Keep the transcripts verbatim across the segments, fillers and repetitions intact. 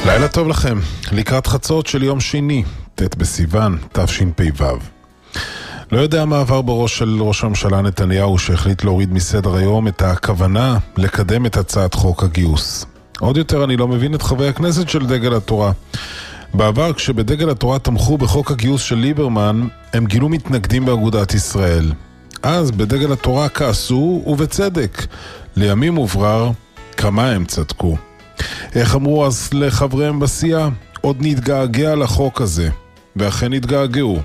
לילה טוב לכם, לקראת חצות של יום שני, ט' בסיוון, תשפ"ו. לא יודע מה עבר בראש של ראש הממשלה נתניהו שהחליט להוריד מסדר היום את הכוונה לקדם את הצעת חוק הגיוס. עוד יותר אני לא מבין את חברי הכנסת של דגל התורה. בעבר כשבדגל התורה תמכו בחוק הגיוס של ליברמן, הם גילו מתנגדים באגודת ישראל. אז בדגל התורה כעסו ובצדק. לימים הוברר כמה הם צדקו. איך אמרו אז לחבריהם בסיעה? עוד נתגעגע לחוק הזה. ואכן נתגעגעו.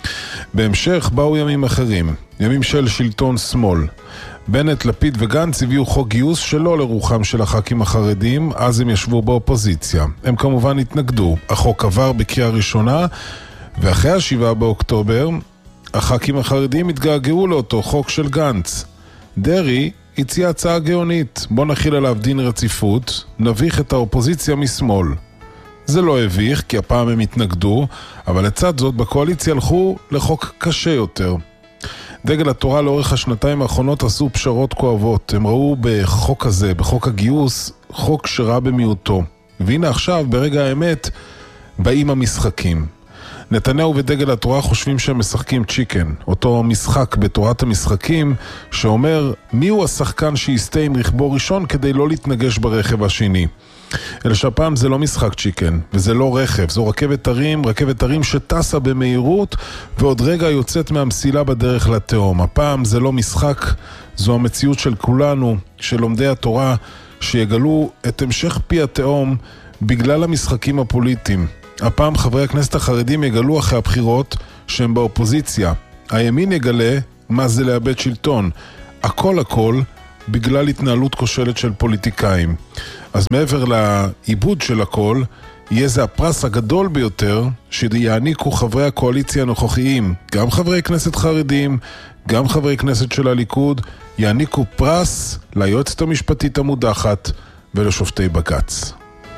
בהמשך באו ימים אחרים, ימים של שלטון שמאל. בנט, לפיד וגנץ הביאו חוק גיוס שלא לרוחם של הח"כים החרדים, אז הם ישבו באופוזיציה. הם כמובן התנגדו. החוק עבר בקריאה ראשונה, ואחרי השבעה באוקטובר, הח"כים החרדים התגעגעו לאותו חוק של גנץ. דרי הציע הצעה גאונית, בוא נחיל עליו דין רציפות, נביך את האופוזיציה משמאל. זה לא הביך, כי הפעם הם התנגדו, אבל לצד זאת בקואליציה הלכו לחוק קשה יותר. דגל התורה לאורך השנתיים האחרונות עשו פשרות כואבות. הם ראו בחוק הזה, בחוק הגיוס, חוק שרע במיעוטו. והנה עכשיו, ברגע האמת, באים המשחקים. נתניהו ודגל התורה חושבים שהם משחקים צ'יקן, אותו משחק בתורת המשחקים שאומר מי הוא השחקן שיסתה עם רכבו ראשון כדי לא להתנגש ברכב השני. אלא שהפעם זה לא משחק צ'יקן, וזה לא רכב, זו רכבת הרים, רכבת הרים שטסה במהירות ועוד רגע יוצאת מהמסילה בדרך לתהום. הפעם זה לא משחק, זו המציאות של כולנו, של לומדי התורה, שיגלו את המשך פי התהום בגלל המשחקים הפוליטיים. הפעם חברי הכנסת החרדים יגלו אחרי הבחירות שהם באופוזיציה. הימין יגלה מה זה לאבד שלטון. הכל הכל בגלל התנהלות כושלת של פוליטיקאים. אז מעבר לאיבוד של הכל, יהיה זה הפרס הגדול ביותר שיעניקו חברי הקואליציה הנוכחיים. גם חברי כנסת חרדים, גם חברי כנסת של הליכוד, יעניקו פרס ליועצת המשפטית המודחת ולשופטי בג"ץ.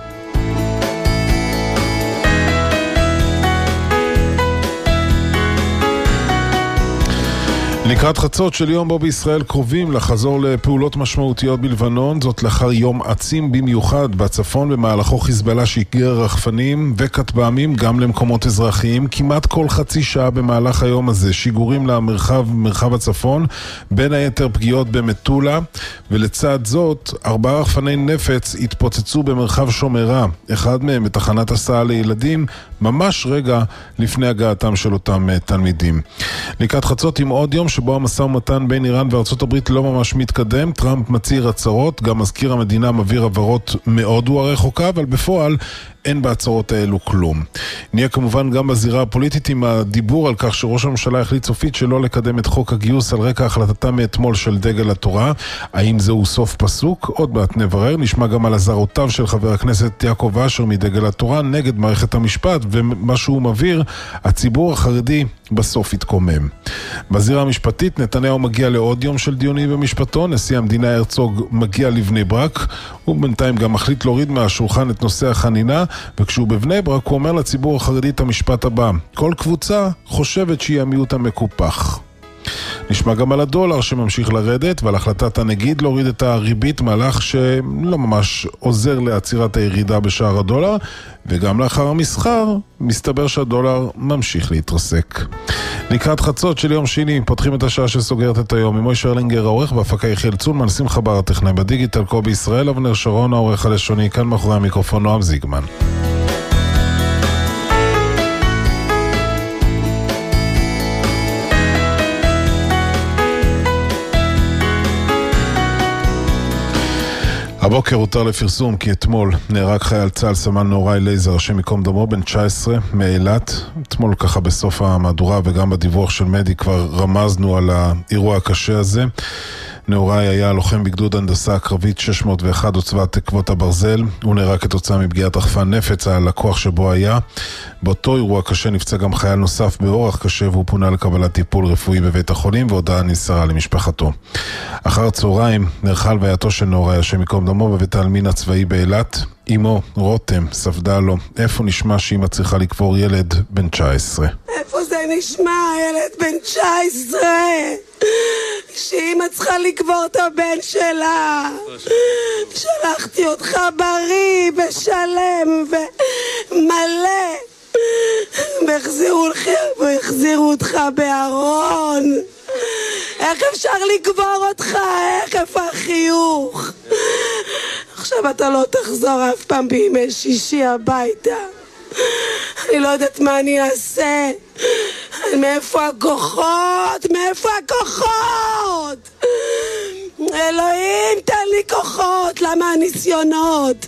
לקראת חצות של יום בו בישראל קרובים לחזור לפעולות משמעותיות בלבנון, זאת לאחר יום עצים במיוחד בצפון, במהלכו חיזבאללה שהגיע רחפנים וכטב"מים גם למקומות אזרחיים, כמעט כל חצי שעה במהלך היום הזה, שיגורים למרחב מרחב הצפון, בין היתר פגיעות במטולה, ולצד זאת ארבעה רחפני נפץ התפוצצו במרחב שומרה, אחד מהם בתחנת הסעה לילדים, ממש רגע לפני הגעתם של אותם תלמידים. לקראת חצות עם עוד יום שבו המשא ומתן בין איראן וארצות הברית לא ממש מתקדם, טראמפ מצהיר הצהרות, גם מזכיר המדינה מביא הבהרות מאוד הרחוקה, אבל בפועל אין בהצהרות האלו כלום. נהיה כמובן גם בזירה הפוליטית עם הדיבור על כך שראש הממשלה החליט סופית שלא לקדם את חוק הגיוס על רקע החלטתה מאתמול של דגל התורה. האם זהו סוף פסוק? עוד מעט נברר. נשמע גם על הזרותיו של חבר הכנסת יעקב אשר מדגל התורה נגד מערכת המשפט, ומה שהוא מבהיר, הציבור החרדי בסוף יתקומם. בזירה המשפטית נתניהו מגיע לעוד יום של דיונים במשפטו, נשיא המדינה הרצוג מגיע לבני ברק, ובינתיים גם מחליט להוריד מהשולחן את נושא החנינה, וכשהוא בבני ברק הוא אומר לציבור החרדי את המשפט הבא: כל קבוצה חושבת שהיא המיעוט המקופח. נשמע גם על הדולר שממשיך לרדת ועל החלטת הנגיד להוריד את הריבית, מהלך שלא ממש עוזר לעצירת הירידה בשער הדולר, וגם לאחר המסחר מסתבר שהדולר ממשיך להתרסק. לקראת חצות של יום שני פותחים את השעה שסוגרת את היום עם מוישה ארלינגר העורך, בהפקה יחיאל צולמן, שמחה בר הטכנאי בדיגיטל, קובי ישראל, אבנר שרון העורך הלשוני, כאן מאחורי המיקרופון נועם זיגמן. הבוקר הותר לפרסום כי אתמול נהרג חייל צה"ל סמל נוראי לייזר, השם מקום דמו, בן תשע עשרה מאילת. אתמול ככה בסוף המהדורה וגם בדיווח של מדי כבר רמזנו על האירוע הקשה הזה. נוראי היה לוחם בגדוד הנדסה הקרבית שש מאות ואחת עוצבת תקוות הברזל. הוא נהרג כתוצאה מפגיעת רחפן נפץ על הלקוח שבו היה. באותו אירוע קשה נפצע גם חייל נוסף באורח קשה, והוא פונה לקבלת טיפול רפואי בבית החולים, והודעה נמסרה למשפחתו. אחר צהריים נערכה הלווייתו של נוראי, השם ייקום דמו, בבית העלמין הצבאי באילת. אמו רותם ספדה לו: איפה נשמע שאמא צריכה לקבור ילד בן תשע עשרה? איפה זה זה נשמע? ילד בן תשע עשרה שאמא צריכה לקבור את הבן שלה. שלחתי אותך בריא בשלם ומלא, והחזירו לך, והחזירו אותך בארון. איך אפשר לקבור אותך? איך איפה החיוך? עכשיו אתה לא תחזור אף פעם בימי שישי הביתה. אני לא יודעת מה אני אעשה. מאיפה הכוחות? מאיפה הכוחות? אלוהים, תן לי כוחות. למה הניסיונות?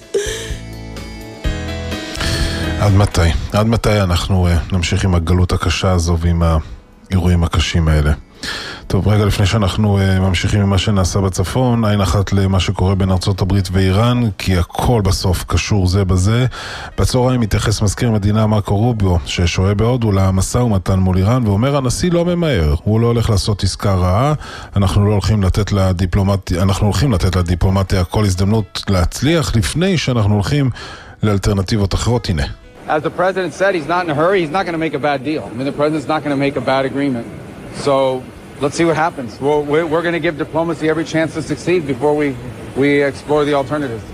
עד מתי? עד מתי אנחנו uh, נמשיך עם הגלות הקשה הזו ועם האירועים הקשים האלה? טוב, רגע לפני שאנחנו uh, ממשיכים עם מה שנעשה בצפון, עין אחת למה שקורה בין ארצות הברית ואיראן, כי הכל בסוף קשור זה בזה. בצהריים מתייחס מזכיר מדינה מרקו רוביו, ששוהה בהודו למשא ומתן מול איראן, ואומר הנשיא לא ממהר, הוא לא הולך לעשות עסקה רעה, אנחנו לא הולכים לתת לדיפלומטיה, אנחנו הולכים לתת לדיפלומטיה כל הזדמנות להצליח לפני שאנחנו הולכים לאלטרנטיבות אחרות. הנה. As the president said, he's not in a hurry, he's not going to make a bad deal. I mean, the president's not going to make a bad agreement. So let's see what happens. We're, we're going to give diplomacy every chance to succeed before we, we explore the alternatives.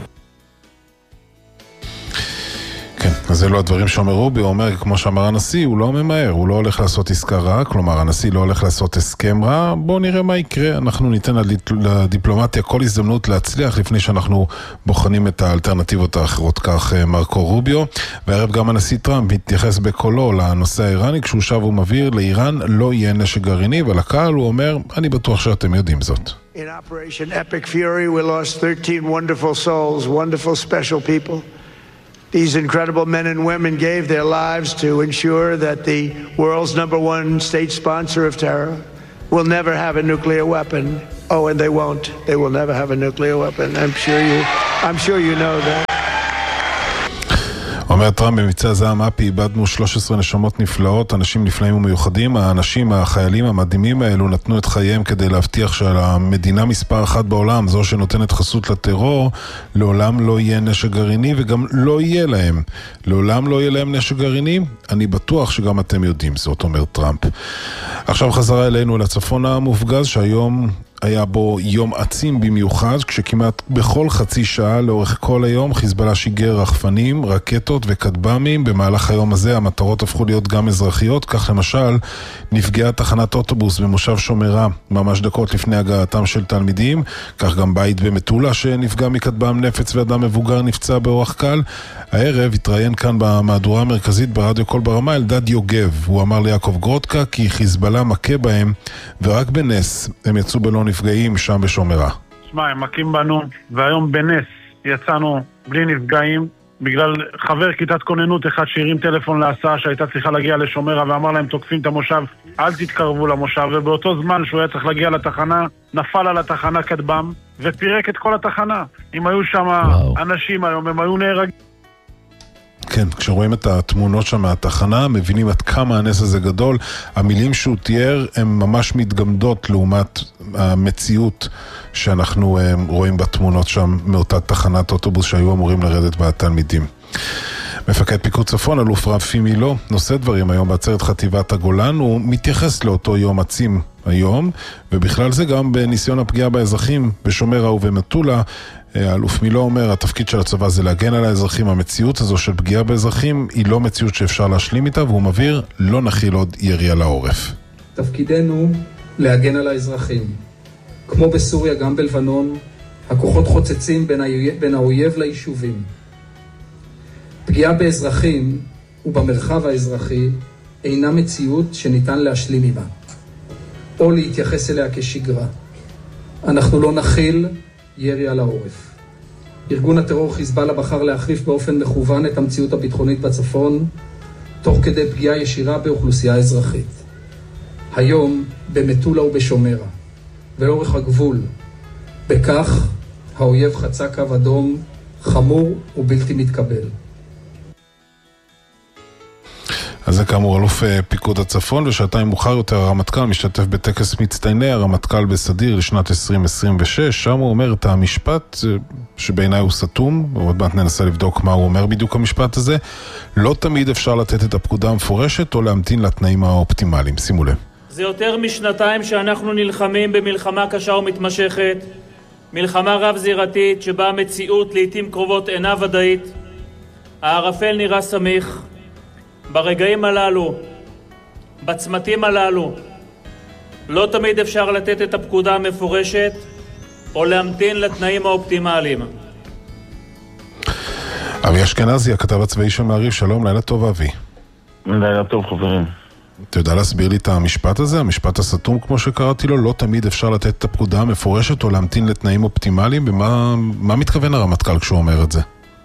כן, אז זה לא הדברים שאומר רובי, הוא אומר, כמו שאמר הנשיא, הוא לא ממהר, הוא לא הולך לעשות עסקה רע, כלומר, הנשיא לא הולך לעשות הסכם רע, בואו נראה מה יקרה, אנחנו ניתן לדיפלומטיה כל הזדמנות להצליח לפני שאנחנו בוחנים את האלטרנטיבות האחרות, כך מרקו רוביו, והערב גם הנשיא טראמפ מתייחס בקולו לנושא האיראני, כשהוא שב ומבהיר, לאיראן לא יהיה נשק גרעיני, ולקהל הוא אומר, אני בטוח שאתם יודעים זאת. In Operation Epic Fury, we lost thirteen wonderful souls, wonderful special people. These incredible men and women gave their lives to ensure that the world's number one state sponsor of terror will never have a nuclear weapon. Oh, and they won't. They will never have a nuclear weapon. I'm sure you, I'm sure you know that. אומר טראמפ, במבצע זעם אפי איבדנו שלוש עשרה נשמות נפלאות, אנשים נפלאים ומיוחדים. האנשים, החיילים המדהימים האלו נתנו את חייהם כדי להבטיח שהמדינה מספר אחת בעולם, זו שנותנת חסות לטרור, לעולם לא יהיה נשק גרעיני, וגם לא יהיה להם. לעולם לא יהיה להם נשק גרעיני, אני בטוח שגם אתם יודעים זאת, אומר טראמפ. עכשיו חזרה אלינו לצפון המופגז, שהיום היה בו יום עצים במיוחד, כשכמעט בכל חצי שעה לאורך כל היום חיזבאללה שיגר רחפנים, רקטות וכטב"מים. במהלך היום הזה המטרות הפכו להיות גם אזרחיות, כך למשל נפגעה תחנת אוטובוס במושב שומרה ממש דקות לפני הגעתם של תלמידים, כך גם בית במטולה שנפגע מכטב"ם נפץ ואדם מבוגר נפצע באורח קל. הערב התראיין כאן במהדורה המרכזית ברדיו קול ברמה אלדד יוגב, הוא אמר ליעקב גרודקה כי חיזבאללה מכה בהם ורק בנס הם יצאו בלא נפגעים שם בשומרה. שמע, הם מכים בנו, והיום בנס יצאנו בלי נפגעים, בגלל חבר כיתת כוננות אחד שהרים טלפון להסעה שהייתה צריכה להגיע לשומרה, ואמר להם תוקפים את המושב, אל תתקרבו למושב, ובאותו זמן שהוא היה צריך להגיע לתחנה, נפל על התחנה כטב"ם, ופירק את כל התחנה. אם היו שם אנשים היום, הם היו נהרגים. כן, כשרואים את התמונות שם מהתחנה, מבינים עד כמה הנס הזה גדול. המילים שהוא תיאר הן ממש מתגמדות לעומת המציאות שאנחנו רואים בתמונות שם מאותה תחנת אוטובוס שהיו אמורים לרדת בתלמידים. מפקד פיקוד צפון, אלוף רפי מילו, נושא דברים היום בעצרת חטיבת הגולן, הוא מתייחס לאותו יום עצים היום, ובכלל זה גם בניסיון הפגיעה באזרחים בשומרה ובמטולה. אלוף מילו אומר, התפקיד של הצבא זה להגן על האזרחים. המציאות הזו של פגיעה באזרחים היא לא מציאות שאפשר להשלים איתה, והוא מבהיר, לא נכיל עוד ירי על העורף. תפקידנו להגן על האזרחים. כמו בסוריה, גם בלבנון, הכוחות חוצצים בין, האויב, בין האויב ליישובים. פגיעה באזרחים ובמרחב האזרחי אינה מציאות שניתן להשלים עימה, או להתייחס אליה כשגרה. אנחנו לא נכיל ירי על העורף. ארגון הטרור חיזבאללה בחר להחריף באופן מכוון את המציאות הביטחונית בצפון, תוך כדי פגיעה ישירה באוכלוסייה אזרחית. היום במטולה ובשומרה, ולאורך הגבול, בכך האויב חצה קו אדום חמור ובלתי מתקבל. אז זה כאמור אלוף פיקוד הצפון, ושעתיים מאוחר יותר הרמטכ"ל משתתף בטקס מצטייני הרמטכ"ל בסדיר לשנת עשרים עשרים ושש. שם הוא אומר את המשפט שבעיניי הוא סתום, ועוד מעט ננסה לבדוק מה הוא אומר בדיוק המשפט הזה. לא תמיד אפשר לתת את הפקודה המפורשת או להמתין לתנאים האופטימליים. שימו לב. זה יותר משנתיים שאנחנו נלחמים במלחמה קשה ומתמשכת, מלחמה רב-זירתית שבה המציאות לעתים קרובות אינה ודאית. הערפל נראה סמיך. ברגעים הללו, בצמתים הללו, לא תמיד אפשר לתת את הפקודה המפורשת או להמתין לתנאים האופטימליים. אבי אשכנזי, הכתב הצבאי של מעריב, שלום, לילה טוב אבי. לילה טוב חברים. אתה יודע להסביר לי את המשפט הזה, המשפט הסתום כמו שקראתי לו, לא תמיד אפשר לתת את הפקודה המפורשת או להמתין לתנאים אופטימליים, ומה מה מתכוון הרמטכ"ל כשהוא אומר את זה?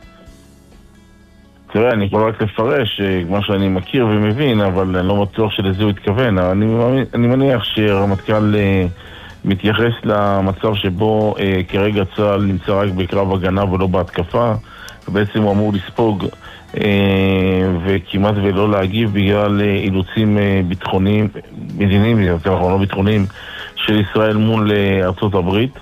תראה, אני יכול רק לפרש מה שאני מכיר ומבין, אבל אני לא בטוח שלזה הוא התכוון. אני, אני מניח שהרמטכ"ל מתייחס למצב שבו כרגע צה"ל נמצא רק בקרב הגנה ולא בהתקפה, ובעצם הוא אמור לספוג וכמעט ולא להגיב בגלל אילוצים ביטחוניים, מדיניים, יותר נכון לא ביטחוניים, של ישראל מול ארצות הברית,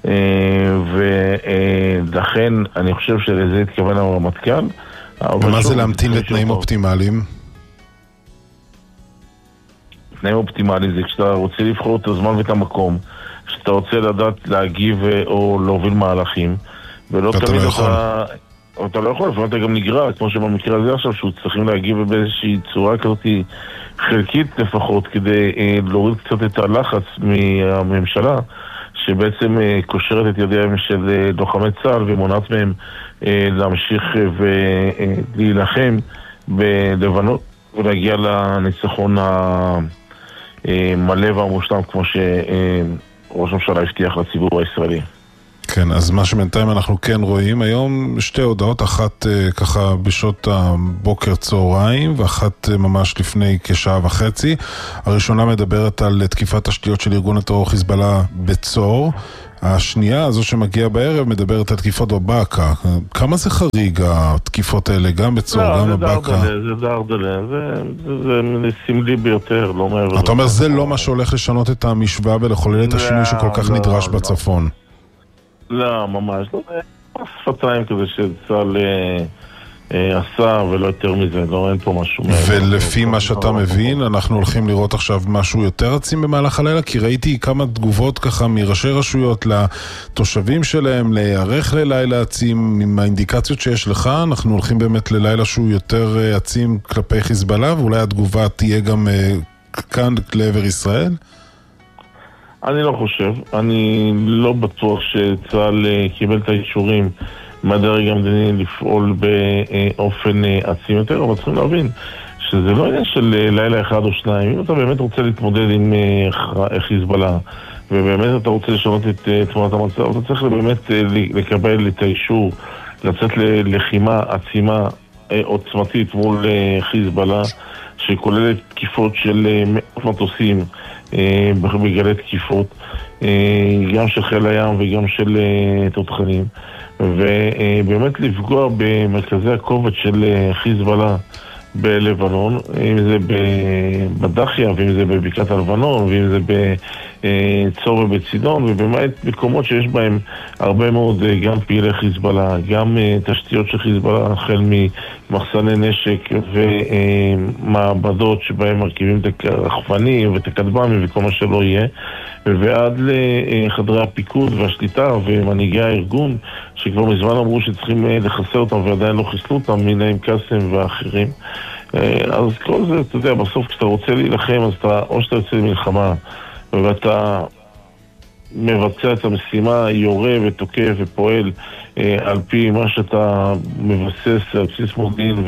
ולכן אני חושב שלזה התכוון הרמטכ"ל. ומה זה להמתין לתנאים אופטימליים? תנאים אופטימליים זה כשאתה רוצה לבחור את הזמן ואת המקום, כשאתה רוצה לדעת להגיב או להוביל מהלכים, ולא תמיד אתה... אתה לא יכול, לפעמים אתה גם נגרע, כמו שבמקרה הזה עכשיו, שהוא צריכים להגיב באיזושהי צורה כזאת חלקית לפחות, כדי אה, להוריד קצת את הלחץ מהממשלה, שבעצם אה, קושרת את ידיהם של אה, לוחמי צה"ל ומונעת מהם אה, להמשיך ולהילחם בלבנון, ולהגיע לניצחון המלא והמושלם, כמו שראש הממשלה הבטיח לציבור הישראלי. כן, אז מה שבינתיים אנחנו כן רואים היום שתי הודעות, אחת ככה בשעות הבוקר צהריים ואחת ממש לפני כשעה וחצי. הראשונה מדברת על תקיפת תשתיות של ארגון הטרור חיזבאללה בצור. השנייה, הזו שמגיעה בערב, מדברת על תקיפות בבאקה. כמה זה חריג התקיפות האלה, גם בצור, לא, גם בבאקה? זה דרדלה, זה, זה, זה סמלי ביותר, לא מעבר. אתה אומר, זה לא מה שהולך לשנות את המשוואה ולחולל את השינוי שכל כך נדרש בצפון. לא, ממש לא. שפתיים כזה שצה"ל עשה ולא יותר מזה, לא, אין פה משהו. ולפי מה שאתה מבין, אנחנו הולכים לראות עכשיו משהו יותר עצים במהלך הלילה, כי ראיתי כמה תגובות ככה מראשי רשויות לתושבים שלהם, להיערך ללילה עצים, עם האינדיקציות שיש לך, אנחנו הולכים באמת ללילה שהוא יותר עצים כלפי חיזבאללה, ואולי התגובה תהיה גם כאן לעבר ישראל? אני לא חושב, אני לא בטוח שצה"ל קיבל את האישורים מהדרג המדיני לפעול באופן עצים יותר, אבל צריכים להבין שזה לא עניין של לילה אחד או שניים. אם אתה באמת רוצה להתמודד עם חיזבאללה ובאמת אתה רוצה לשנות את תמונת המצב, אתה צריך באמת לקבל את האישור לצאת ללחימה עצימה עוצמתית מול חיזבאללה, שכוללת תקיפות של מאות מטוסים בגלי תקיפות, גם של חיל הים וגם של תותחנים, ובאמת לפגוע במרכזי הכובד של חיזבאללה בלבנון, אם זה בדחיה ואם זה בבקעת הלבנון ואם זה בצור ובצידון, ובאמת מקומות שיש בהם הרבה מאוד גם פעילי חיזבאללה, גם תשתיות של חיזבאללה, החל ממחסני נשק ומעבדות שבהם מרכיבים את הרחפנים ואת הכטב"מים וכל מה שלא יהיה, ועד לחדרי הפיקוד והשליטה ומנהיגי הארגון שכבר מזמן אמרו שצריכים לחסר אותם ועדיין לא חיסלו אותם, מנעים קסם ואחרים. אז כל זה, אתה יודע, בסוף כשאתה רוצה להילחם, אז אתה, או שאתה יוצא למלחמה ואתה מבצע את המשימה, יורה ותוקף ופועל על פי מה שאתה מבסס על בסיס מודיעין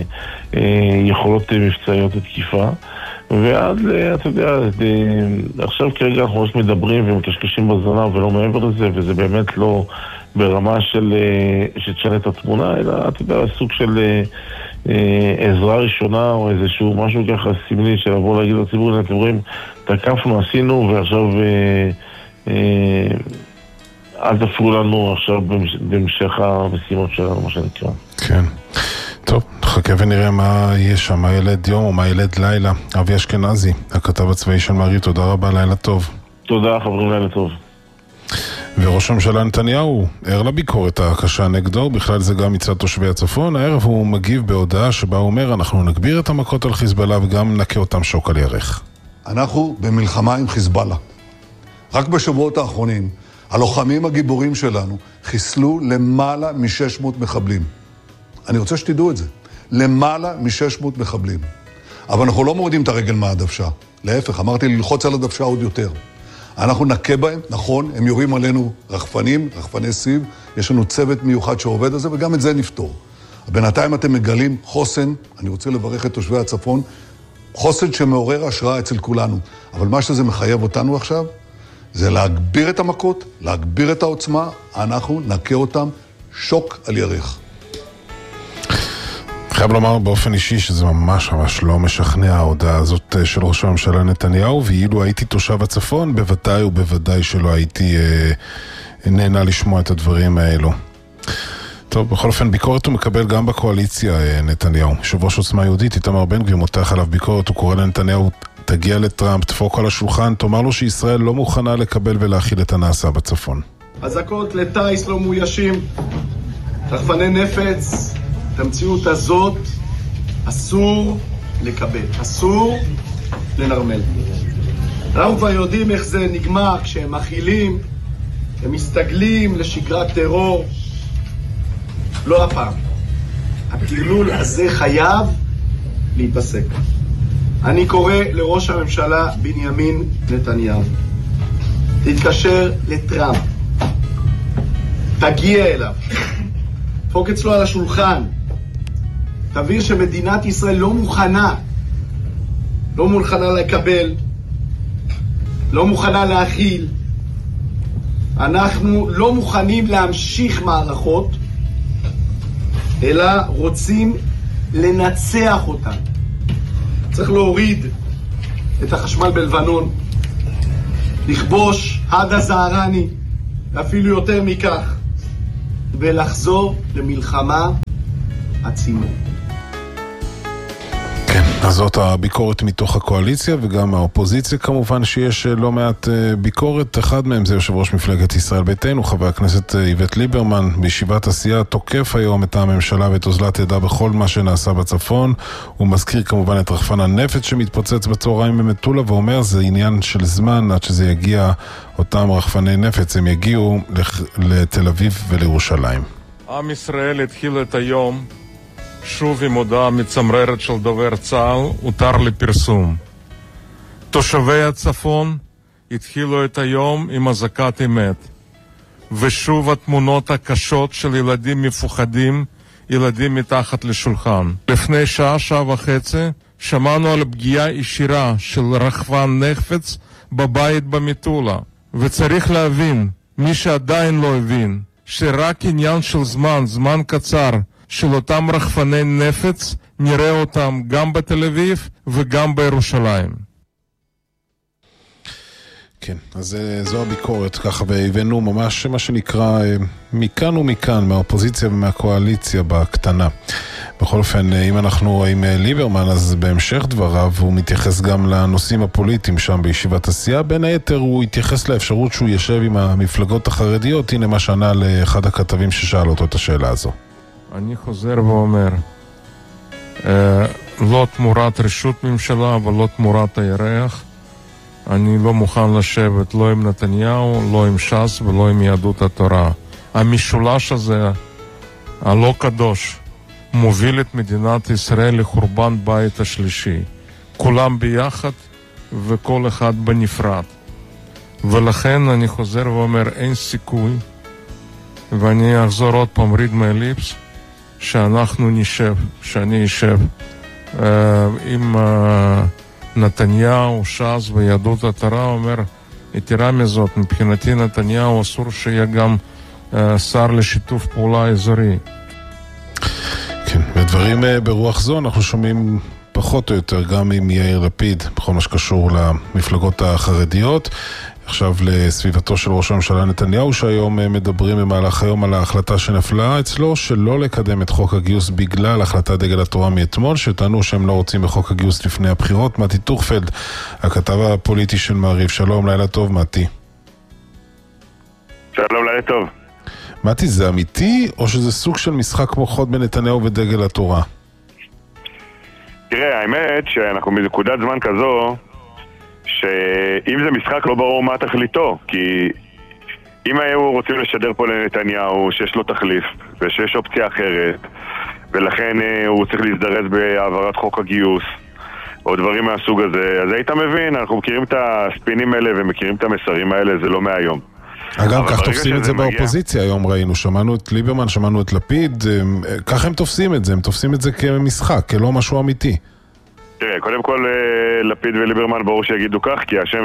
ויכולות מבצעיות לתקיפה, ועד, אתה יודע, עכשיו כרגע אנחנו ממש מדברים ומקשקשים בזנב ולא מעבר לזה, וזה באמת לא ברמה של שתשנה את התמונה, אלא אתה יודע, סוג של עזרה ראשונה או איזשהו משהו ככה סמלי של לבוא להגיד לציבור, אתם רואים, תקפנו, עשינו, ועכשיו אל תפרו לנו עכשיו בהמשך המשימות שלנו, מה שנקרא. כן, טוב, נחכה נחכה ונראה מה יהיה שם, מה ילד יום או מה ילד לילה. אבי אשכנזי, הכתב הצבאי של מעריב, תודה רבה, לילה טוב. תודה חברים, לילה טוב. וראש הממשלה נתניהו ער לביקורת הקשה נגדו, בכלל זה גם מצד תושבי הצפון. הערב הוא מגיב בהודעה שבה הוא אומר, אנחנו נגביר את המכות על חיזבאללה וגם נקה אותם שוק על ירך. אנחנו במלחמה עם חיזבאללה. רק בשבועות האחרונים, הלוחמים הגיבורים שלנו חיסלו למעלה מ-שש מאות מחבלים. אני רוצה שתדעו את זה. למעלה מ-שש מאות מחבלים. אבל אנחנו לא מורידים את הרגל מהדוושה. להפך, אמרתי ללחוץ על הדוושה עוד יותר. אנחנו נקה בהם, נכון, הם יורים עלינו רחפנים, רחפני סיב, יש לנו צוות מיוחד שעובד על זה, וגם את זה נפתור. בינתיים אתם מגלים חוסן, אני רוצה לברך את תושבי הצפון, חוסן שמעורר השראה אצל כולנו. אבל מה שזה מחייב אותנו עכשיו, זה להגביר את המכות, להגביר את העוצמה, אנחנו נקה אותם שוק על ירך. חייב לומר באופן אישי שזה ממש ממש לא משכנע ההודעה הזאת של ראש הממשלה נתניהו, ואילו הייתי תושב הצפון, בוודאי ובוודאי שלא הייתי אה, נהנה לשמוע את הדברים האלו. טוב, בכל אופן, ביקורת הוא מקבל גם בקואליציה אה, נתניהו. יושב ראש עוצמה יהודית, איתמר בן גביר, מותח עליו ביקורת, הוא קורא לנתניהו, תגיע לטראמפ, תפוק על השולחן, תאמר לו שישראל לא מוכנה לקבל ולהכיל את הנעשה בצפון. אזעקות לטייס לא מאוישים, רחפני נפץ, את המציאות הזאת אסור לקבל, אסור לנרמל. אנחנו כבר יודעים איך זה נגמר כשהם מכילים, הם מסתגלים לשגרת טרור. לא הפעם. הטרלול הזה חייב להיפסק. אני קורא לראש הממשלה בנימין נתניהו, תתקשר לטראמפ, תגיע אליו, תפוק אצלו על השולחן, תבהיר שמדינת ישראל לא מוכנה, לא מוכנה לקבל, לא מוכנה להכיל. אנחנו לא מוכנים להמשיך מערכות, אלא רוצים לנצח אותן. צריך להוריד את החשמל בלבנון, לכבוש עד הזהרני, אפילו יותר מכך, ולחזור למלחמה עצימה. כן, אז זאת הביקורת מתוך הקואליציה וגם האופוזיציה כמובן שיש לא מעט ביקורת. אחד מהם זה יושב ראש מפלגת ישראל ביתנו, חבר הכנסת איווט ליברמן, בישיבת הסיעה תוקף היום את הממשלה ואת אוזלת ידה בכל מה שנעשה בצפון. הוא מזכיר כמובן את רחפן הנפץ שמתפוצץ בצהריים במטולה ואומר זה עניין של זמן עד שזה יגיע, אותם רחפני נפץ הם יגיעו לתל אביב ולירושלים. עם ישראל התחיל את היום שוב עם הודעה מצמררת של דובר צה"ל, הותר לפרסום. תושבי הצפון התחילו את היום עם אזעקת אמת. ושוב התמונות הקשות של ילדים מפוחדים, ילדים מתחת לשולחן. לפני שעה, שעה וחצי, שמענו על פגיעה ישירה של רחפן נפץ בבית במטולה. וצריך להבין, מי שעדיין לא הבין, שרק עניין של זמן, זמן קצר, של אותם רחפני נפץ, נראה אותם גם בתל אביב וגם בירושלים. כן, אז זו הביקורת ככה, והבאנו ממש מה שנקרא מכאן ומכאן, מהאופוזיציה ומהקואליציה בקטנה. בכל אופן, אם אנחנו עם ליברמן, אז בהמשך דבריו הוא מתייחס גם לנושאים הפוליטיים שם בישיבת הסיעה. בין היתר הוא התייחס לאפשרות שהוא ישב עם המפלגות החרדיות. הנה מה שענה לאחד הכתבים ששאל אותו את השאלה הזו. אני חוזר ואומר, אה, לא תמורת רשות ממשלה, אבל לא תמורת הירח. אני לא מוכן לשבת לא עם נתניהו, לא עם ש"ס ולא עם יהדות התורה. המשולש הזה, הלא קדוש, מוביל את מדינת ישראל לחורבן בית השלישי. כולם ביחד וכל אחד בנפרד. ולכן אני חוזר ואומר, אין סיכוי, ואני אחזור עוד פעם, read my lips, שאנחנו נשב, שאני אשב אה, עם אה, נתניהו, ש"ס ויהדות התורה. אומר, יתרה מזאת, מבחינתי נתניהו אסור שיהיה גם אה, שר לשיתוף פעולה אזורי. כן, ודברים אה, ברוח זו אנחנו שומעים פחות או יותר גם עם יאיר לפיד בכל מה שקשור למפלגות החרדיות. עכשיו לסביבתו של ראש הממשלה נתניהו, שהיום מדברים במהלך היום על ההחלטה שנפלה אצלו שלא לקדם את חוק הגיוס בגלל החלטת דגל התורה מאתמול, שטענו שהם לא רוצים בחוק הגיוס לפני הבחירות. מתי טורפלד, הכתב הפוליטי של מעריב. שלום, לילה טוב מתי. שלום, לילה טוב. מתי, זה אמיתי או שזה סוג של משחק מוחות בין נתניהו ודגל התורה? תראה, האמת שאנחנו בנקודת זמן כזו שאם זה משחק לא ברור מה תכליתו, כי אם היו רוצים לשדר פה לנתניהו שיש לו תחליף ושיש אופציה אחרת ולכן הוא צריך להזדרז בהעברת חוק הגיוס או דברים מהסוג הזה, אז היית מבין, אנחנו מכירים את הספינים האלה ומכירים את המסרים האלה, זה לא מהיום. אגב, כך תופסים את זה באופוזיציה היום, ראינו, שמענו את ליברמן, שמענו את לפיד, כך הם תופסים את זה, הם תופסים את זה כמשחק, כלא משהו אמיתי. תראה, קודם כל לפיד וליברמן ברור שיגידו כך, כי השם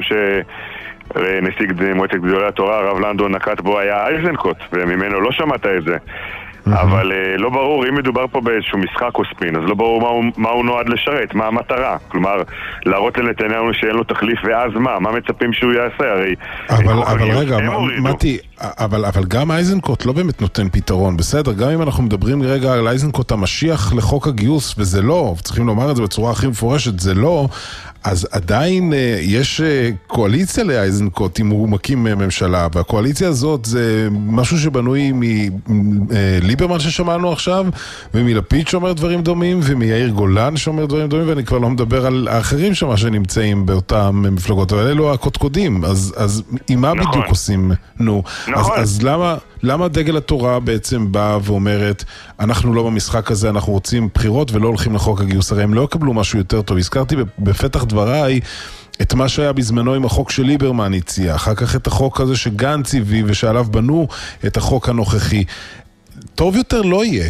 שנשיג מועצת גדולי התורה, הרב לנדו נקט בו היה אייזנקוט, וממנו לא שמעת את זה. אבל לא ברור, אם מדובר פה באיזשהו משחק או ספין, אז לא ברור מה הוא, מה הוא נועד לשרת, מה המטרה. כלומר, להראות לנתניהו שאין לו תחליף, ואז מה? מה מצפים שהוא יעשה? הרי... אבל, אבל רגע, מתי, אבל, אבל גם אייזנקוט לא באמת נותן פתרון, בסדר? גם אם אנחנו מדברים רגע על אייזנקוט המשיח לחוק הגיוס, וזה לא, צריכים לומר את זה בצורה הכי מפורשת, זה לא, אז עדיין יש קואליציה לאייזנקוט אם הוא מקים ממשלה, והקואליציה הזאת זה משהו שבנוי מליברמן ששמענו עכשיו, ומלפיד שאומר דברים דומים, ומיאיר גולן שאומר דברים דומים, ואני כבר לא מדבר על האחרים שמה שנמצאים באותם מפלגות, אבל אלו הקודקודים, אז, אז עם מה נכון. בדיוק עושים? נו, נכון. אז, אז למה, למה דגל התורה בעצם באה ואומרת, אנחנו לא במשחק הזה, אנחנו רוצים בחירות ולא הולכים לחוק הגיוס, הרי הם לא יקבלו משהו יותר טוב. הזכרתי בפתח דבריי את מה שהיה בזמנו עם החוק של ליברמן הציע, אחר כך את החוק הזה שגנץ הביא ושעליו בנו את החוק הנוכחי. טוב יותר לא יהיה.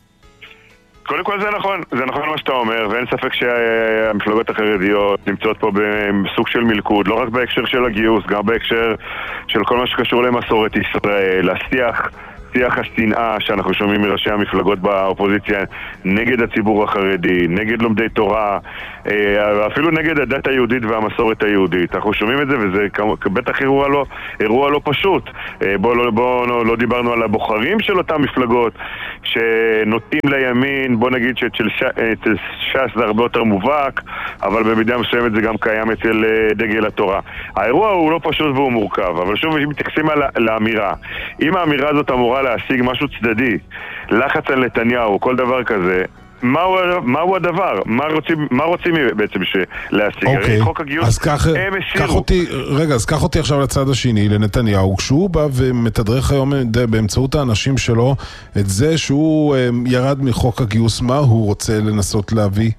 קודם כל זה נכון, זה נכון מה שאתה אומר, ואין ספק שהמפלגות החרדיות נמצאות פה בסוג של מלכוד, לא רק בהקשר של הגיוס, גם בהקשר של כל מה שקשור למסורת ישראל, השיח, שיח השנאה שאנחנו שומעים מראשי המפלגות באופוזיציה נגד הציבור החרדי, נגד לומדי תורה, אפילו נגד הדת היהודית והמסורת היהודית. אנחנו שומעים את זה וזה בטח אירוע לא, אירוע לא פשוט. בוא, לא, בוא לא, לא דיברנו על הבוחרים של אותם מפלגות שנוטים לימין, בוא נגיד שאצל ש"ס זה הרבה יותר מובהק, אבל במידה מסוימת זה גם קיים אצל דגל התורה. האירוע הוא לא פשוט והוא מורכב, אבל שוב אם מתייחסים לאמירה, אם האמירה הזאת אמורה להשיג משהו צדדי, לחץ על נתניהו, כל דבר כזה, מהו, מהו הדבר? מה רוצים, מה רוצים בעצם להשיג? אוקיי, חוק הגיוס, אז כך, כך אותי, רגע, אז קח אותי עכשיו לצד השני, לנתניהו, כשהוא בא ומתדרך היום באמצעות האנשים שלו את זה שהוא ירד מחוק הגיוס, מה הוא רוצה לנסות להביא?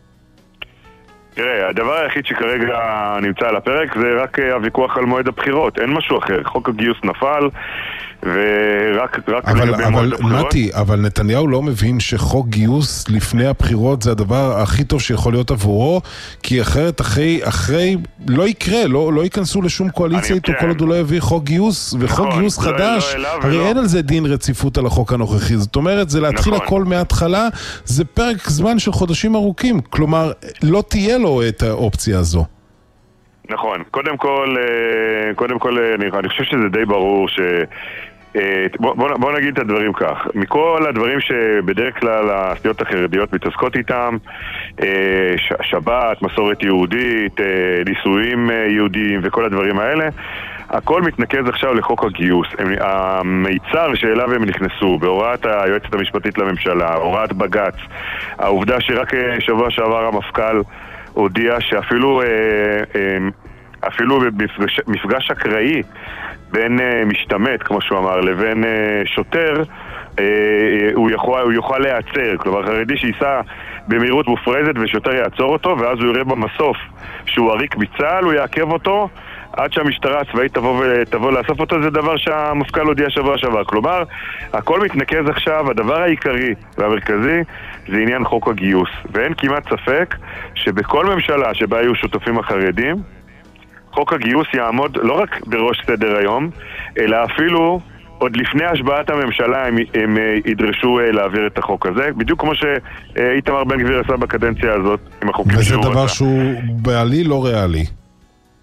תראה, הדבר היחיד שכרגע נמצא על הפרק זה רק הוויכוח על מועד הבחירות, אין משהו אחר. חוק הגיוס נפל ורק רק אבל, אבל מתי, אבל נתניהו לא מבין שחוק גיוס לפני הבחירות זה הדבר הכי טוב שיכול להיות עבורו, כי אחרת אחרי, אחרי לא יקרה, לא, לא ייכנסו לשום קואליציה איתו כל עוד הוא לא יביא חוק גיוס, וחוק נכון, גיוס לא, חדש, לא, הרי ולא. אין על זה דין רציפות על החוק הנוכחי, זאת אומרת זה להתחיל נכון. הכל מההתחלה, זה פרק זמן של חודשים ארוכים, כלומר לא תהיה לו את האופציה הזו. נכון, קודם כל, קודם כל אני, אני חושב שזה די ברור ש... בוא, בוא, בוא נגיד את הדברים כך. מכל הדברים שבדרך כלל הסיעות החרדיות מתעסקות איתם, ש- שבת, מסורת יהודית, נישואים יהודיים וכל הדברים האלה, הכל מתנקז עכשיו לחוק הגיוס. המיצר שאליו הם נכנסו בהוראת היועצת המשפטית לממשלה, הוראת בג"ץ, העובדה שרק שבוע שעבר המפכ"ל הודיע שאפילו אפילו במפגש, מפגש אקראי בין uh, משתמט, כמו שהוא אמר, לבין uh, שוטר, uh, הוא יכול, הוא יוכל להיעצר. כלומר, חרדי שייסע במהירות מופרזת ושוטר יעצור אותו, ואז הוא יראה במסוף שהוא עריק מצה"ל, הוא יעכב אותו עד שהמשטרה הצבאית תבוא, תבוא לאסוף אותו. זה דבר שהמפכ"ל הודיע שבוע שעבר. כלומר, הכל מתנקז עכשיו, הדבר העיקרי והמרכזי זה עניין חוק הגיוס. ואין כמעט ספק שבכל ממשלה שבה היו שותפים החרדים, חוק הגיוס יעמוד לא רק בראש סדר היום, אלא אפילו עוד לפני השבעת הממשלה הם, הם ידרשו להעביר את החוק הזה, בדיוק כמו שאיתמר בן גביר עשה בקדנציה הזאת עם החוקים שהוא רצה. וזה דבר שהוא בעלי לא ריאלי.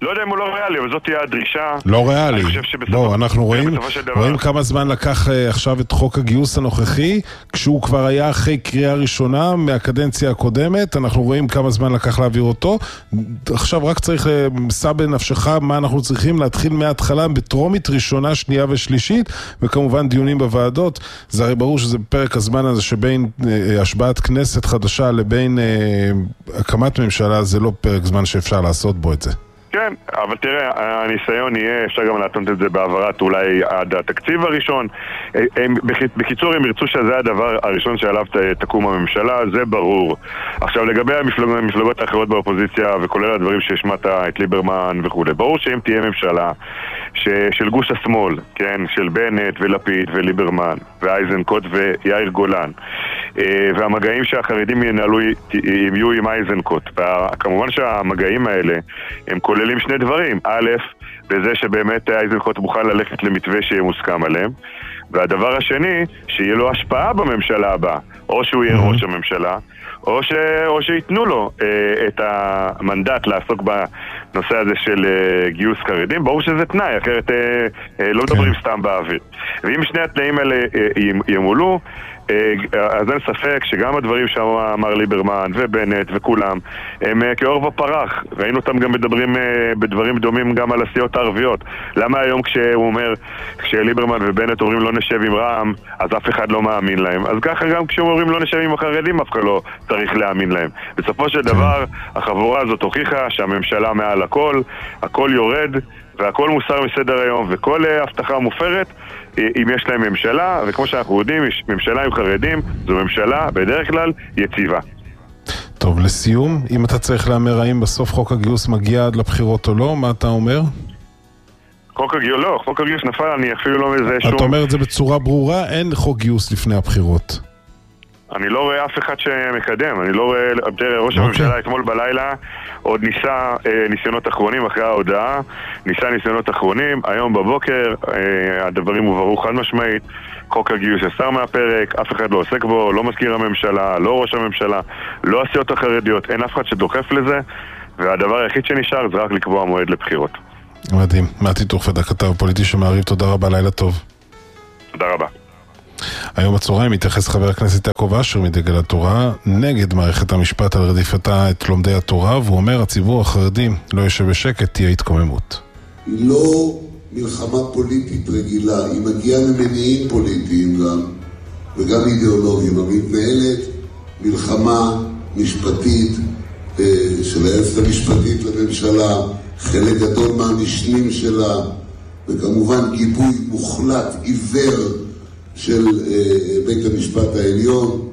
לא יודע אם הוא לא ריאלי, אבל זאת תהיה הדרישה. לא ריאלי. בוא, אנחנו רואים, רואים כמה זמן לקח עכשיו את חוק הגיוס הנוכחי, כשהוא כבר היה אחרי קריאה ראשונה מהקדנציה הקודמת, אנחנו רואים כמה זמן לקח להעביר אותו. עכשיו רק צריך לסע בנפשך מה אנחנו צריכים להתחיל מההתחלה בטרומית ראשונה, שנייה ושלישית, וכמובן דיונים בוועדות. זה הרי ברור שזה פרק הזמן הזה שבין השבעת כנסת חדשה לבין הקמת ממשלה, זה לא פרק זמן שאפשר לעשות בו את זה. כן, אבל תראה, הניסיון יהיה, אפשר גם להתנות את זה בעברת אולי עד התקציב הראשון. בקיצור, הם ירצו שזה הדבר הראשון שעליו תקום הממשלה, זה ברור. עכשיו, לגבי המפלגות האחרות באופוזיציה, וכולל הדברים שהשמעת את ליברמן וכו', ברור שאם תהיה ממשלה של גוש השמאל, כן, של בנט ולפיד וליברמן ואייזנקוט ויאיר גולן, והמגעים שהחרדים ינהלו יהיו עם אייזנקוט. וכמובן שהמגעים האלה הם כוללים שני דברים. א', בזה שבאמת אייזנקוט מוכן ללכת למתווה שיהיה מוסכם עליהם, והדבר השני, שיהיה לו השפעה בממשלה הבאה, או שהוא יהיה ראש הממשלה, או, ש... או שיתנו לו אה, את המנדט לעסוק בנושא הזה של אה, גיוס חרדים. ברור שזה תנאי, אחרת אה, אה, לא מדברים סתם באוויר. ואם שני התנאים האלה אה, ימולאו, אז אין ספק שגם הדברים שאמר ליברמן ובנט וכולם הם כאור ופרח, ראינו אותם גם מדברים בדברים דומים גם על הסיעות הערביות. למה היום כשהוא אומר, כשליברמן ובנט אומרים לא נשב עם רע"מ, אז אף אחד לא מאמין להם? אז ככה גם כשהם אומרים לא נשב עם החרדים, אף אחד לא צריך להאמין להם. בסופו של דבר החבורה הזאת הוכיחה שהממשלה מעל הכל, הכל יורד והכל מוסר מסדר היום, וכל הבטחה מופרת אם יש להם ממשלה, וכמו שאנחנו יודעים, ממשלה עם חרדים זו ממשלה בדרך כלל יציבה. טוב, לסיום, אם אתה צריך לאמר האם בסוף חוק הגיוס מגיע עד לבחירות או לא, מה אתה אומר? חוק הגיוס, לא, חוק הגיוס נפל, אני אפילו לא מזה שום... אתה אומר את זה בצורה ברורה, אין חוק גיוס לפני הבחירות. אני לא רואה אף אחד שמקדם, אני לא רואה, תראה, ראש הממשלה אתמול בלילה עוד ניסה אה, ניסיונות אחרונים אחרי ההודעה, ניסה ניסיונות אחרונים, היום בבוקר אה, הדברים הוברו חד משמעית, חוק הגיוס יסר מהפרק, אף אחד לא עוסק בו, לא מזכיר הממשלה, לא ראש הממשלה, לא הסיעות החרדיות, אין אף אחד שדוחף לזה, והדבר היחיד שנשאר זה רק לקבוע מועד לבחירות. מדהים, מתי טורפד, כתב פוליטי שמעריב, תודה רבה, לילה טוב. תודה רבה. היום בצהריים מתייחס חבר הכנסת יעקב אשר מדגל התורה נגד מערכת המשפט על רדיפתה את לומדי התורה, והוא אומר הציבור החרדי לא יושב בשקט, תהיה התקוממות. היא לא מלחמה פוליטית רגילה, היא מגיעה למניעים פוליטיים גם וגם אידיאולוגיים, אבל מתנהלת מלחמה משפטית של היועצת המשפטית לממשלה, חלק גדול מהמשנים שלה, וכמובן גיבוי מוחלט עיוור של בית המשפט העליון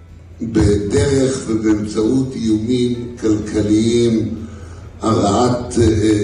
בדרך ובאמצעות איומים כלכליים, הרעת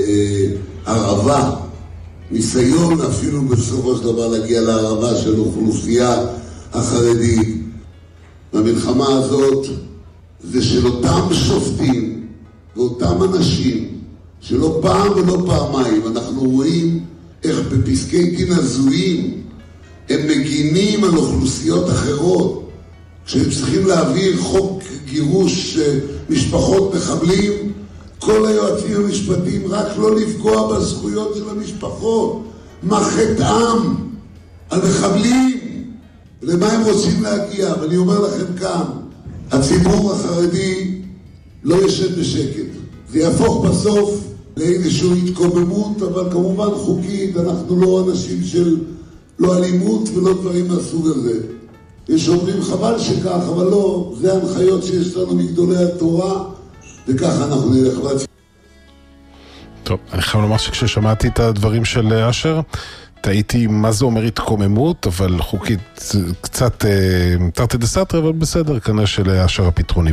ערבה, ניסיון אפילו בסופו של דבר להגיע לערבה של אוכלוסייה החרדית. והמלחמה הזאת זה של אותם שופטים ואותם אנשים שלא פעם ולא פעמיים אנחנו רואים איך בפסקי דין הזויים הם מגינים על אוכלוסיות אחרות. כשהם צריכים להעביר חוק גירוש משפחות מחבלים, כל היועצים המשפטיים רק לא לפגוע בזכויות של המשפחות. מה חטאם? על מחבלים. למה הם רוצים להגיע? ואני אומר לכם כאן, הציבור החרדי לא ישב בשקט. זה יהפוך בסוף לאיזושהי התקוממות, אבל כמובן חוקית. אנחנו לא אנשים של לא אלימות ולא דברים מהסוג הזה. יש אומרים חבל שכך, אבל לא, זה ההנחיות שיש לנו מגדולי התורה, וככה אנחנו נלך להציע. טוב, אני חייב לומר שכששמעתי את הדברים של אשר, תהיתי מה זה אומר התקוממות, אבל חוקית קצת תרתי דסתרי, אבל בסדר, כנראה של אשר הפתרונים.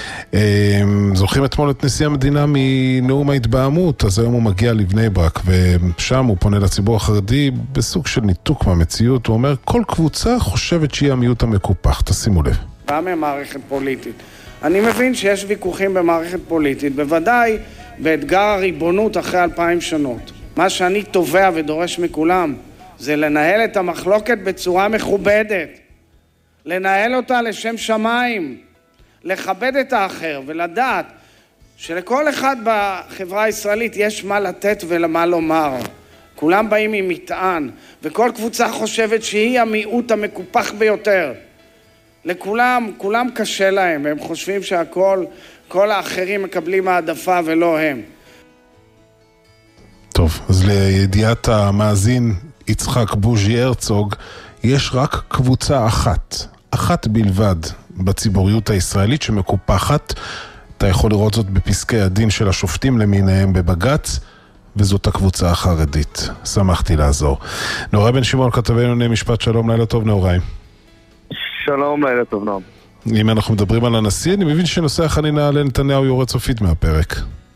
זוכרים אתמול את נשיא המדינה מנאום ההתבהמות, אז היום הוא מגיע לבני ברק, ושם הוא פונה לציבור החרדי בסוג של ניתוק מהמציאות. הוא אומר, כל קבוצה חושבת שהיא המיעוט המקופח, תשימו לב. בא ממערכת פוליטית. אני מבין שיש ויכוחים במערכת פוליטית, בוודאי באתגר הריבונות אחרי אלפיים שנות. מה שאני תובע ודורש מכולם זה לנהל את המחלוקת בצורה מכובדת, לנהל אותה לשם שמיים, לכבד את האחר ולדעת שלכל אחד בחברה הישראלית יש מה לתת ומה לומר. כולם באים עם מטען, וכל קבוצה חושבת שהיא המיעוט המקופח ביותר. לכולם, כולם קשה להם, והם חושבים שהכל, כל האחרים מקבלים העדפה ולא הם. טוב, אז לידיעת המאזין יצחק בוז'י הרצוג, יש רק קבוצה אחת, אחת בלבד בציבוריות הישראלית שמקופחת. אתה יכול לראות זאת בפסקי הדין של השופטים למיניהם בבגץ, וזאת הקבוצה החרדית. שמחתי לעזור. נורא בן שמעון, כתבנו לענייני משפט, שלום, לילה טוב נוראי. שלום, לילה טוב נועם. אם אנחנו מדברים על הנשיא, אני מבין שנושא החנינה לנתניהו יורד סופית מהפרק.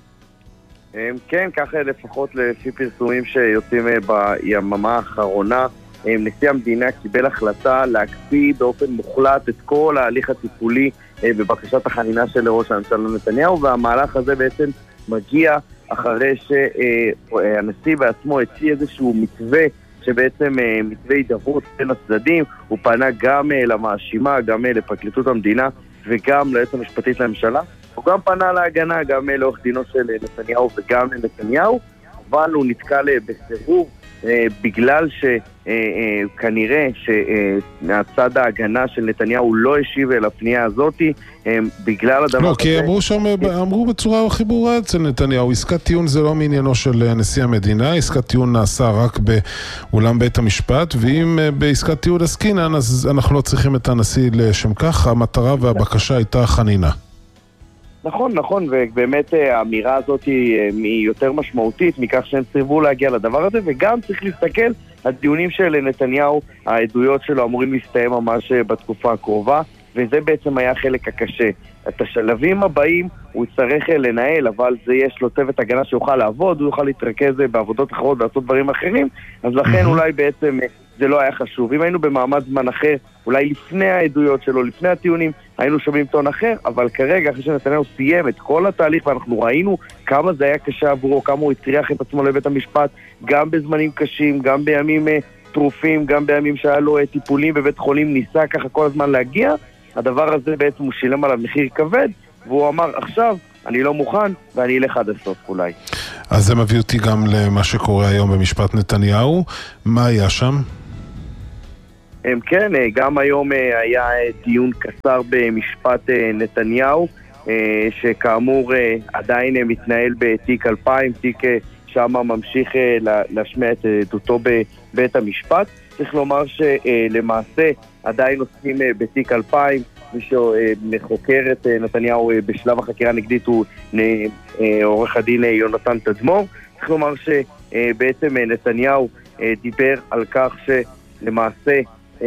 כן, ככה לפחות לפי פרסומים שיוצאים ביממה האחרונה, נשיא המדינה קיבל החלטה להקפיא באופן מוחלט את כל ההליך הטיפולי בבקשת החנינה של ראש הממשלה נתניהו, והמהלך הזה בעצם מגיע אחרי שהנשיא בעצמו הציע איזשהו מתווה, שבעצם מתווה הידברות בין הצדדים. הוא פנה גם למאשימה, גם לפרקליטות המדינה וגם ליועצת המשפטית לממשלה. הוא גם פנה להגנה, גם לעורך דינו של נתניהו וגם לנתניהו, אבל הוא נתקל בסירוב בגלל שכנראה שמהצד ההגנה של נתניהו לא השיב אל הפנייה הזאת, בגלל הדבר הזה. לא, כי אמרו שם, אמרו בצורה הכי ברורה אצל נתניהו, עסקת טיעון זה לא מעניינו של נשיא המדינה, עסקת טיעון נעשה רק באולם בית המשפט, ואם בעסקת טיעון עסקינן, אז אנחנו לא צריכים את הנשיא לשם כך, המטרה והבקשה הייתה חנינה. נכון, נכון, ובאמת האמירה הזאת היא יותר משמעותית מכך שהם סירבו להגיע לדבר הזה, וגם צריך להסתכל על דיונים של נתניהו, העדויות שלו אמורים להסתיים ממש בתקופה הקרובה, וזה בעצם היה החלק הקשה. את השלבים הבאים הוא יצטרך לנהל, אבל זה יש לו צוות הגנה שיוכל לעבוד, הוא יוכל להתרכז בעבודות אחרות ולעשות דברים אחרים, אז לכן אולי בעצם זה לא היה חשוב. אם היינו במעמד זמן אחר, אולי לפני העדויות שלו, לפני הטיעונים, היינו שומעים טון אחר, אבל כרגע, אחרי שנתניהו סיים את כל התהליך, ואנחנו ראינו כמה זה היה קשה עבורו, כמה הוא הצריח את עצמו לבית המשפט, גם בזמנים קשים, גם בימים טרופים, גם בימים שהיה לו טיפולים בבית חולים, ניסה ככה כל הזמן להגיע, הדבר הזה בעצם הוא שילם עליו מחיר כבד, והוא אמר, עכשיו אני לא מוכן, ואני אלך עד הסוף אולי. אז זה מביא אותי גם למה שקורה היום במשפט נתניהו. מה היה שם? כן, גם היום היה דיון קצר במשפט נתניהו, שכאמור עדיין מתנהל בתיק אלפיים, תיק שם ממשיך להשמיע את עדותו בבית המשפט. צריך לומר שלמעשה עדיין עוסקים בתיק אלפיים, מי שמחוקר את נתניהו בשלב החקירה הנגדית הוא עורך הדין יונתן תדמור. צריך לומר שבעצם נתניהו דיבר על כך שלמעשה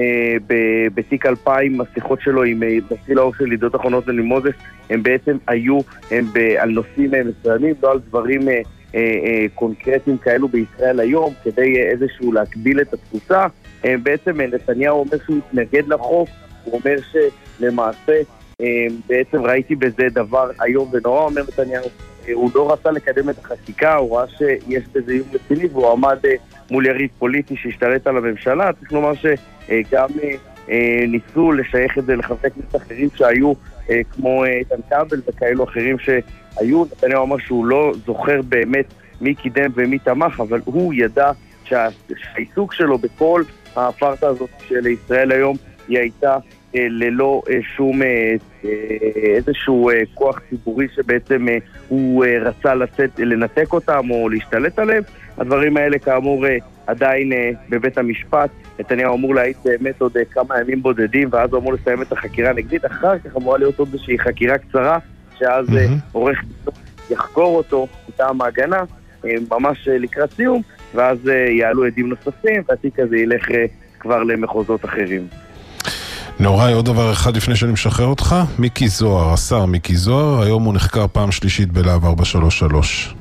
בתיק אלפיים השיחות שלו עם בסיל האור של ידיעות אחרונות וניל מוזס הם בעצם היו הם על נושאים מסוימים, לא על דברים קונקרטיים כאלו בישראל היום, כדי איזשהו להקביל את התפוצה. בעצם נתניהו אומר שהוא התנגד לחוק, הוא אומר שלמעשה בעצם ראיתי בזה דבר היום ונורא, אומר נתניהו, הוא לא רצה לקדם את החקיקה, הוא ראה שיש בזה איום רציני, והוא עמד מול יריב פוליטי שהשתלט על הממשלה. צריך לומר שגם ניסו לשייך את זה לחברי כנסת אחרים שהיו, כמו איתן כבל וכאלו אחרים שהיו. נתניהו אמר שהוא לא זוכר באמת מי קידם ומי תמך, אבל הוא ידע שהעיסוק שלו בכל הפרטה הזאת של ישראל היום היא הייתה ללא שום איזשהו כוח ציבורי שבעצם הוא רצה לצאת, לנתק אותם או להשתלט עליהם. הדברים האלה כאמור עדיין בבית המשפט. נתניהו אמור להעיד באמת עוד כמה ימים בודדים, ואז הוא אמור לסיים את החקירה הנגדית. אחר כך אמורה להיות עוד איזושהי חקירה קצרה, שאז עורך יחקור אותו מטעם ההגנה, ממש לקראת סיום, ואז יעלו עדים נוספים, והתיק הזה ילך כבר למחוזות אחרים. נוראי, עוד דבר אחד לפני שאני משחרר אותך, מיקי זוהר, השר מיקי זוהר, היום הוא נחקר פעם שלישית בלהב ארבע שלוש שלוש.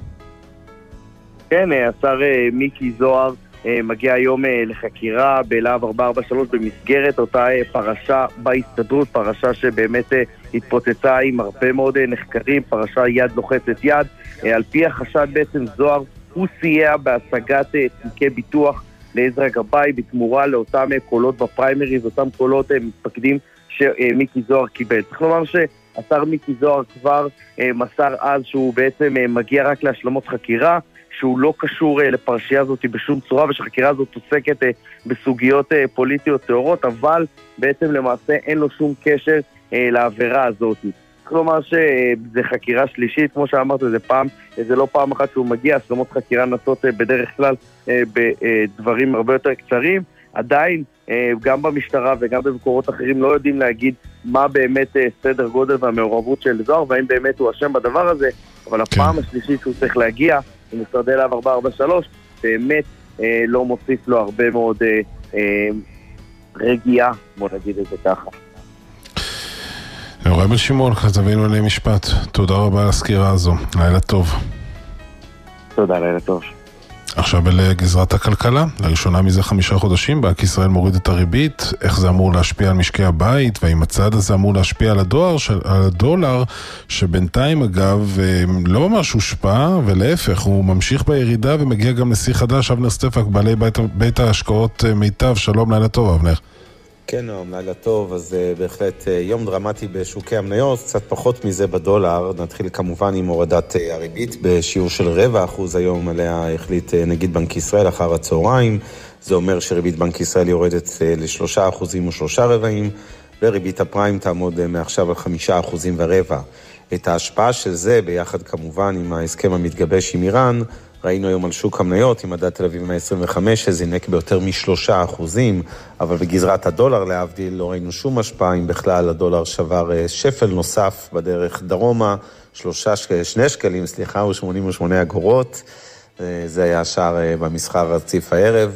כן, השר מיקי זוהר מגיע היום לחקירה בלהב ארבע ארבע שלוש במסגרת אותה פרשה בהסתדרות, פרשה שבאמת התפוצצה עם הרבה מאוד נחקרים, פרשה יד לוחצת יד. על פי החשד בעצם זוהר הוא סייע בהשגת תיקי ביטוח לעזרא גבאי בתמורה לאותם קולות בפריימריז, אותם קולות מתפקדים שמיקי זוהר קיבל. צריך לומר השר מיקי זוהר כבר מסר אז שהוא בעצם מגיע רק להשלמות חקירה, שהוא לא קשור לפרשייה הזאת בשום צורה, ושחקירה הזאת עוסקת בסוגיות פוליטיות טהורות, אבל בעצם למעשה אין לו שום קשר לעבירה הזאת. כלומר שזה חקירה שלישית, כמו שאמרת, זה פעם, זה לא פעם אחת שהוא מגיע, השלמות חקירה נעשות בדרך כלל בדברים הרבה יותר קצרים, עדיין גם במשטרה וגם במקורות אחרים לא יודעים להגיד מה באמת סדר גודל והמעורבות של זוהר, והאם באמת הוא אשם בדבר הזה, אבל הפעם השלישית שהוא צריך להגיע, במשרדי להב ארבע ארבע שלוש, באמת לא מוסיף לו הרבה מאוד רגיעה, בוא נגיד את זה ככה. יוראי בן שמעון, כתבנו עלי משפט, תודה רבה על הסקירה הזו, לילה טוב. תודה, לילה טוב. עכשיו לגזרת הכלכלה, לראשונה מזה חמישה חודשים, בנק ישראל מוריד את הריבית, איך זה אמור להשפיע על משקי הבית, והאם הצעד הזה אמור להשפיע על הדולר, על הדולר שבינתיים אגב לא ממש הושפע, ולהפך, הוא ממשיך בירידה ומגיע גם לשיא חדש. אבנר סטפאק, בעלי בית, בית ההשקעות מיטב, שלום, לילה טוב אבנר. כן, לילה טוב, אז uh, בהחלט uh, יום דרמטי בשוקי המניות, קצת פחות מזה בדולר. נתחיל כמובן עם הורדת uh, הריבית בשיעור של רבע אחוז היום, עליה החליט uh, נגיד בנק ישראל אחר הצהריים. זה אומר שריבית בנק ישראל יורדת uh, לשלושה אחוזים ושלושה רבעים, וריבית הפריים תעמוד uh, מעכשיו על חמישה אחוזים ורבע. את ההשפעה של זה, ביחד כמובן עם ההסכם המתגבש עם איראן, ראינו היום על שוק המניות, עם מדד תל אביב מאה עשרים וחמש, שזינק ביותר משלושה אחוזים, אבל בגזרת הדולר להבדיל לא ראינו שום השפעה, אם בכלל הדולר שבר שפל נוסף בדרך דרומה, שלושה שקלים, שני שקלים, סליחה, ו-שמונים ושמונה אגורות, זה היה השער במסחר רציף הערב,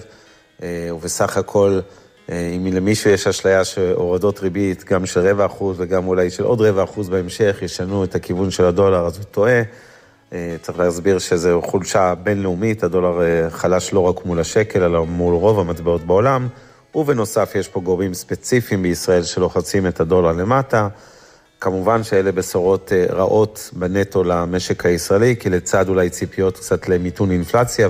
ובסך הכל, אם למישהו יש אשליה שהורדות ריבית, גם של רבע אחוז וגם אולי של עוד רבע אחוז בהמשך, ישנו את הכיוון של הדולר, אז הוא טועה. צריך להסביר שזו חולשה בינלאומית, הדולר חלש לא רק מול השקל, אלא מול רוב המטבעות בעולם, ובנוסף יש פה גורמים ספציפיים בישראל שלוחצים את הדולר למטה. כמובן שאלה בשורות רעות בנטו למשק הישראלי, כי לצד אולי ציפיות קצת למיתון אינפלציה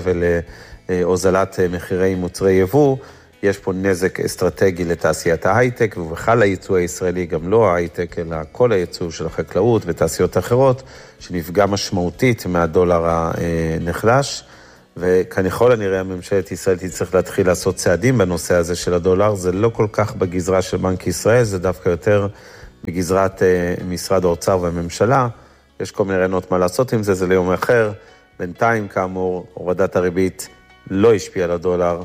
ולהוזלת מחירי מוצרי יבוא, יש פה נזק אסטרטגי לתעשיית ההייטק, ובכלל הייצוא הישראלי, גם לא ההייטק, אלא כל הייצוא של החקלאות ותעשיות אחרות, שנפגע משמעותית מהדולר הנחלש, וכנכל הנראה הממשלת ישראל תצטרך להתחיל לעשות צעדים בנושא הזה של הדולר. זה לא כל כך בגזרה של בנק ישראל, זה דווקא יותר בגזרת משרד האוצר והממשלה. יש כל מיני רעיונות מה לעשות עם זה, זה ליום אחר. בינתיים, כאמור, הורדת הריבית לא השפיעה על הדולר,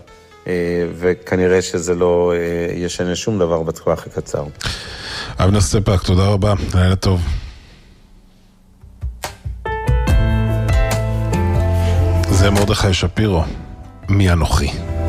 וכנראה שזה לא ישנה שום דבר בטווח הקצר. אבנר סטפאק, תודה רבה, לילה טוב. זה מרדכי שפירו, מי אנוכי.